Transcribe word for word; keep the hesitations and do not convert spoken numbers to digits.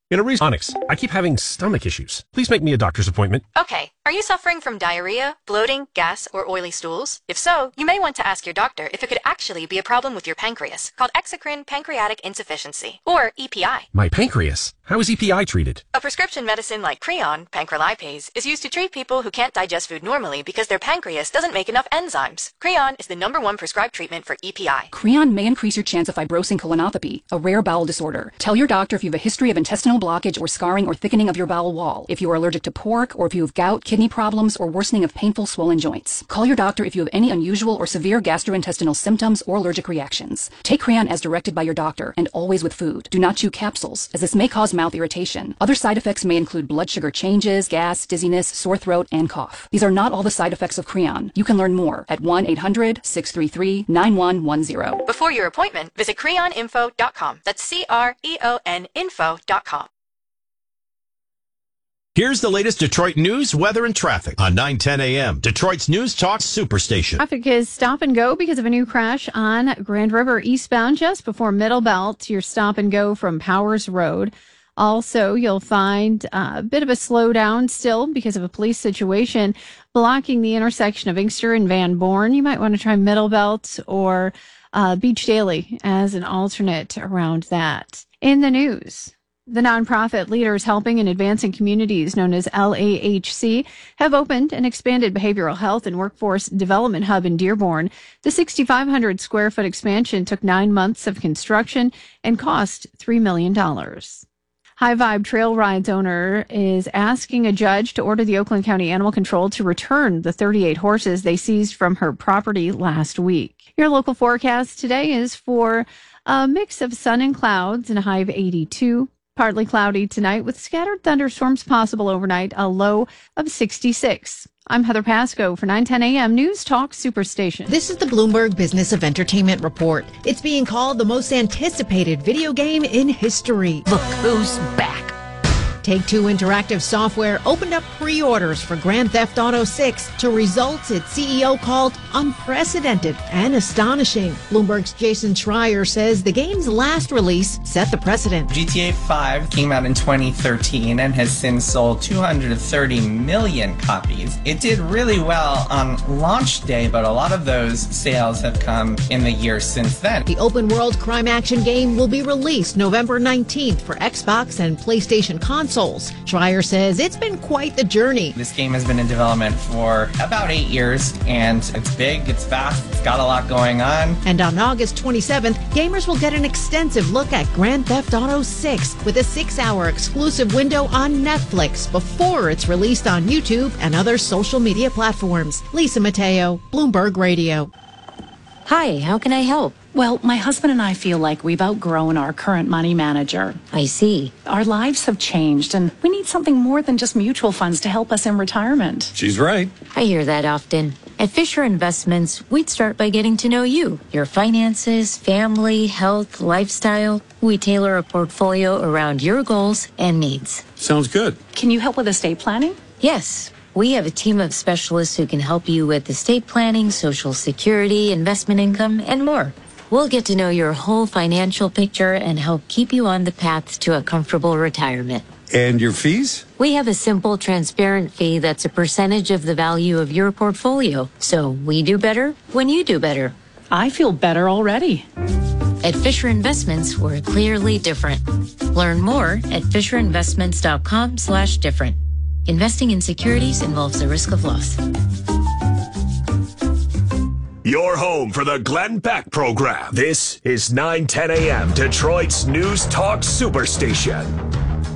In a reason, Onyx, I keep having stomach issues. Please make me a doctor's appointment. Okay, are you suffering from diarrhea, bloating, gas, or oily stools? If so, you may want to ask your doctor if it could actually be a problem with your pancreas, called exocrine pancreatic insufficiency, or E P I. My pancreas? How is E P I treated? A prescription medicine like Creon, pancrelipase, is used to treat people who can't digest food normally because their pancreas doesn't make enough enzymes. Creon is the number one prescribed treatment for E P I. Creon may increase your chance of fibrosing colonopathy, a rare bowel disorder. Tell your doctor if you have a history of intestinal blockage or scarring or thickening of your bowel wall, if you are allergic to pork, or if you have gout, kidney problems, or worsening of painful swollen joints. Call your doctor if you have any unusual or severe gastrointestinal symptoms or allergic reactions. Take Creon as directed by your doctor, and always with food. Do not chew capsules, as this may cause mouth irritation. Other side effects may include blood sugar changes, gas, dizziness, sore throat, and cough. These are not all the side effects of Creon. You can learn more at one eight hundred, six three three, nine one one zero. Before your appointment, visit creon info dot com. That's C R E O N info dot com. Here's the latest Detroit news, weather, and traffic on nine ten a.m. Detroit's News Talk Superstation. Traffic is stop and go because of a new crash on Grand River eastbound just before Middle Belt. Your stop and go from Powers Road. Also, you'll find a bit of a slowdown still because of a police situation blocking the intersection of Inkster and Van Born. You might want to try Middle Belt or uh, Beach Daily as an alternate around that. In the news, the nonprofit Leaders Helping and Advancing Communities, known as L A H C, have opened an expanded behavioral health and workforce development hub in Dearborn. The six thousand five hundred square foot expansion took nine months of construction and cost three million dollars. High Vibe Trail Rides owner is asking a judge to order the Oakland County Animal Control to return the thirty-eight horses they seized from her property last week. Your local forecast today is for a mix of sun and clouds and a high of eighty-two. Partly cloudy tonight with scattered thunderstorms possible overnight, a low of sixty-six. I'm Heather Pasco for nine ten a.m. News Talk Superstation. This is the Bloomberg Business of Entertainment Report. It's being called the most anticipated video game in history. Look who's back. Take-Two Interactive Software opened up pre-orders for Grand Theft Auto six to results its C E O called unprecedented and astonishing. Bloomberg's Jason Schreier says the game's last release set the precedent. G T A five came out in twenty thirteen and has since sold two hundred thirty million copies. It did really well on launch day, but a lot of those sales have come in the years since then. The open-world crime-action game will be released November nineteenth for Xbox and PlayStation consoles. Schreier says it's been quite the journey. This game has been in development for about eight years, and it's big, it's fast, it's got a lot going on. And on August twenty-seventh, gamers will get an extensive look at Grand Theft Auto six with a six-hour exclusive window on Netflix before it's released on YouTube and other social media platforms. Lisa Mateo, Bloomberg Radio. Hi, how can I help? Well, my husband and I feel like we've outgrown our current money manager. I see. Our lives have changed, and we need something more than just mutual funds to help us in retirement. She's right. I hear that often. At Fisher Investments, we'd start by getting to know you, your finances, family, health, lifestyle. We tailor a portfolio around your goals and needs. Sounds good. Can you help with estate planning? Yes. We have a team of specialists who can help you with estate planning, Social Security, investment income, and more. We'll get to know your whole financial picture and help keep you on the path to a comfortable retirement. And your fees? We have a simple, transparent fee that's a percentage of the value of your portfolio. So we do better when you do better. I feel better already. At Fisher Investments, we're clearly different. Learn more at FisherInvestments.com slash different. Investing in securities involves the risk of loss. Your home for the Glenn Beck program. This is nine ten a.m. Detroit's News Talk Superstation.